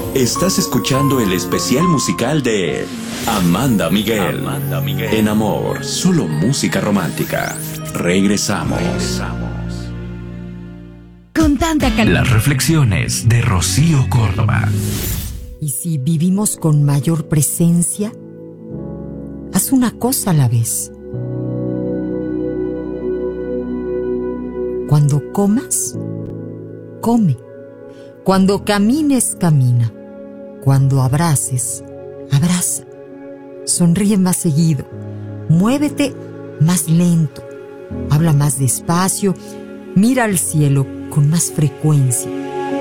Estás escuchando el especial musical de Amanda Miguel. En Amor, solo música romántica. Regresamos. Con tanta calidad. Las reflexiones de Rocío Córdoba. Y si vivimos con mayor presencia, haz una cosa a la vez. Cuando comas, come. Cuando camines, camina. Cuando abraces, abraza. Sonríe más seguido. Muévete más lento. Habla más despacio. Mira al cielo con más frecuencia.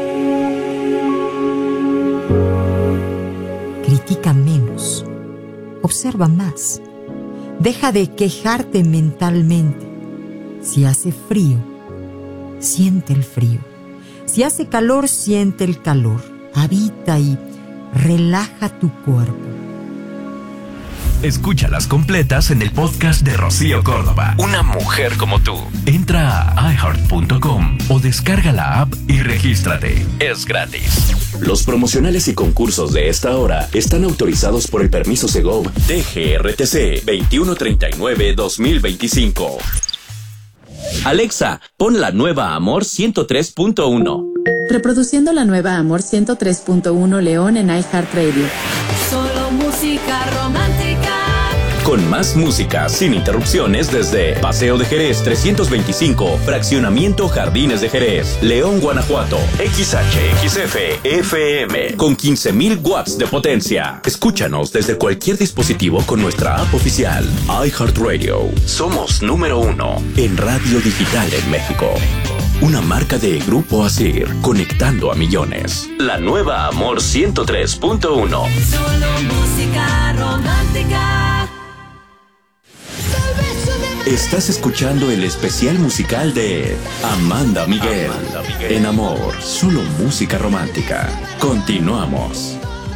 Critica menos. Observa más. Deja de quejarte mentalmente. Si hace frío, siente el frío. Si hace calor, siente el calor. Habita y relaja tu cuerpo. Escúchalas completas en el podcast de Rocío Córdoba. Una mujer como tú. Entra a iHeart.com o descarga la app y regístrate. Es gratis. Los promocionales y concursos de esta hora están autorizados por el permiso Segov DGRTC 2139-2025. Alexa, pon la nueva Amor 103.1. Reproduciendo la nueva Amor 103.1 León en iHeartRadio. Solo música romántica. Con más música, sin interrupciones desde Paseo de Jerez 325, Fraccionamiento Jardines de Jerez, León, Guanajuato. XHXF FM con 15,000 watts de potencia. Escúchanos desde cualquier dispositivo con nuestra app oficial. iHeartRadio. Somos número 1 en radio digital en México. Una marca de Grupo Asir, conectando a millones. La nueva Amor 103.1. Solo música romántica. Estás escuchando el especial musical de Amanda Miguel. En Amor, solo música romántica. Continuamos.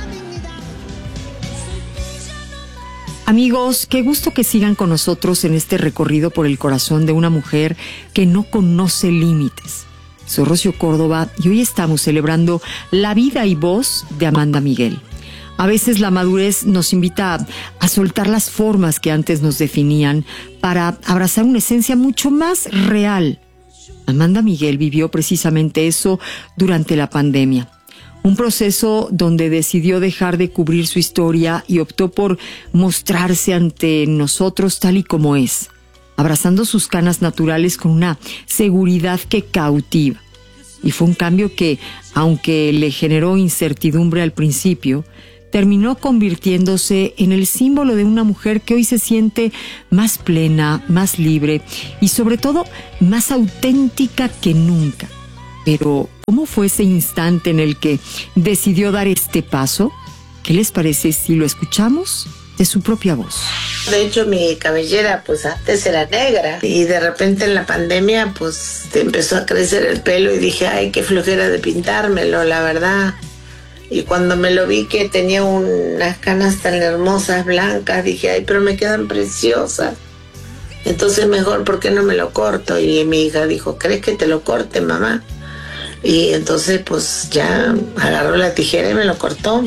Amigos, qué gusto que sigan con nosotros en este recorrido por el corazón de una mujer que no conoce límites. Soy Rocío Córdoba y hoy estamos celebrando la vida y voz de Amanda Miguel. A veces la madurez nos invita a soltar las formas que antes nos definían para abrazar una esencia mucho más real. Amanda Miguel vivió precisamente eso durante la pandemia. Un proceso donde decidió dejar de cubrir su historia y optó por mostrarse ante nosotros tal y como es, abrazando sus canas naturales con una seguridad que cautiva. Y fue un cambio que, aunque le generó incertidumbre al principio, terminó convirtiéndose en el símbolo de una mujer que hoy se siente más plena, más libre y sobre todo más auténtica que nunca. Pero, ¿cómo fue ese instante en el que decidió dar este paso? ¿Qué les parece si lo escuchamos de su propia voz? De hecho, mi cabellera pues antes era negra y de repente en la pandemia pues empezó a crecer el pelo y dije, ay, qué flojera de pintármelo, la verdad. Y cuando me lo vi que tenía unas canas tan hermosas, blancas, dije, ay, pero me quedan preciosas. Entonces mejor, ¿por qué no me lo corto? Y mi hija dijo, ¿crees que te lo corte, mamá? Y entonces pues ya agarró la tijera y me lo cortó.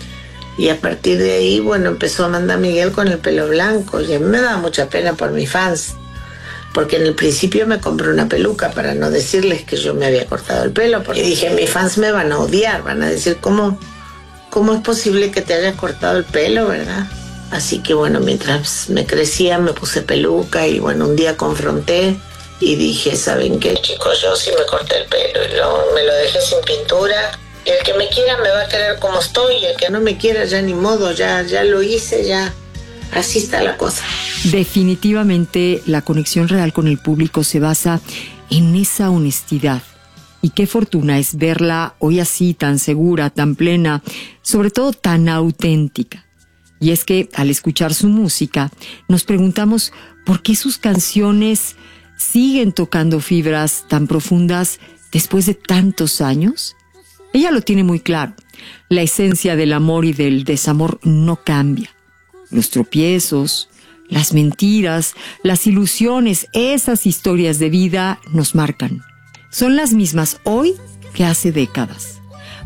Y a partir de ahí, bueno, empezó Amanda Miguel con el pelo blanco. Y a mí me daba mucha pena por mis fans. Porque en el principio me compré una peluca para no decirles que yo me había cortado el pelo. Porque dije, mis fans me van a odiar, van a decir, ¿cómo es posible que te hayas cortado el pelo, verdad? Así que bueno, mientras me crecía me puse peluca y bueno, un día confronté y dije, ¿saben qué, chicos? Yo sí me corté el pelo y me lo dejé sin pintura. Y el que me quiera me va a querer como estoy, y el que no me quiera ya ni modo, ya lo hice, ya. Así está la cosa. Definitivamente la conexión real con el público se basa en esa honestidad. Y qué fortuna es verla hoy así, tan segura, tan plena, sobre todo tan auténtica. Y es que al escuchar su música nos preguntamos por qué sus canciones siguen tocando fibras tan profundas después de tantos años. Ella lo tiene muy claro. La esencia del amor y del desamor no cambia. Los tropiezos, las mentiras, las ilusiones, esas historias de vida nos marcan. Son las mismas hoy que hace décadas.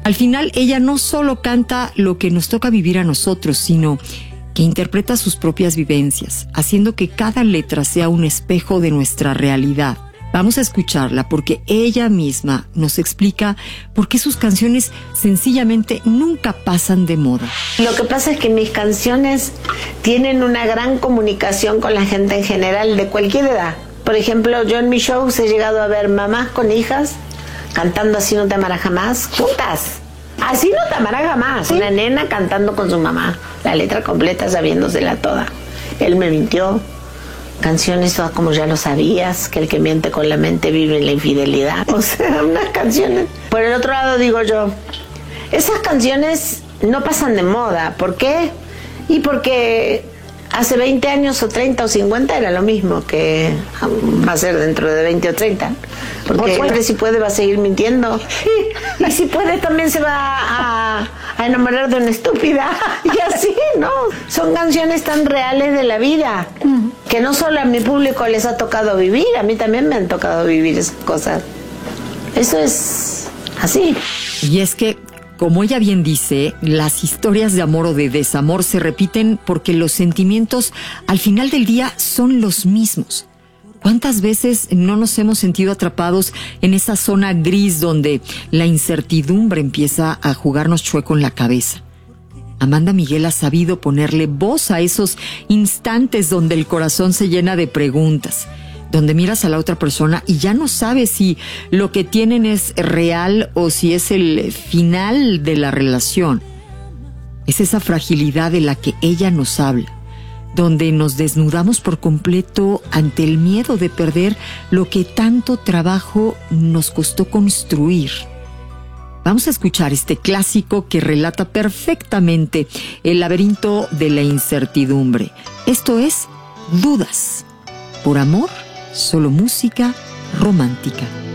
Al final, ella no solo canta lo que nos toca vivir a nosotros, sino que interpreta sus propias vivencias, haciendo que cada letra sea un espejo de nuestra realidad. Vamos a escucharla porque ella misma nos explica por qué sus canciones sencillamente nunca pasan de moda. Lo que pasa es que mis canciones tienen una gran comunicación con la gente en general, de cualquier edad. Por ejemplo, yo en mis shows he llegado a ver mamás con hijas cantando Así no te amará jamás, juntas. Así no te amará jamás. Una nena cantando con su mamá, la letra completa sabiéndosela toda. Él me mintió. Canciones todas como ya lo sabías, que el que miente con la mente vive en la infidelidad. O sea, unas canciones. Por el otro lado digo yo, esas canciones no pasan de moda. ¿Por qué? Y porque hace 20 años o 30 o 50 era lo mismo que va a ser dentro de 20 o 30. Porque siempre si puede va a seguir mintiendo. Y si puede también se va a enamorar de una estúpida. Y así, ¿no? Son canciones tan reales de la vida que no solo a mi público les ha tocado vivir, a mí también me han tocado vivir esas cosas. Eso es así. Y es que, como ella bien dice, las historias de amor o de desamor se repiten porque los sentimientos al final del día son los mismos. ¿Cuántas veces no nos hemos sentido atrapados en esa zona gris donde la incertidumbre empieza a jugarnos chueco en la cabeza? Amanda Miguel ha sabido ponerle voz a esos instantes donde el corazón se llena de preguntas, donde miras a la otra persona y ya no sabes si lo que tienen es real o si es el final de la relación. Es esa fragilidad de la que ella nos habla, donde nos desnudamos por completo ante el miedo de perder lo que tanto trabajo nos costó construir. Vamos a escuchar este clásico que relata perfectamente el laberinto de la incertidumbre. Esto es Dudas. Por amor, solo música romántica.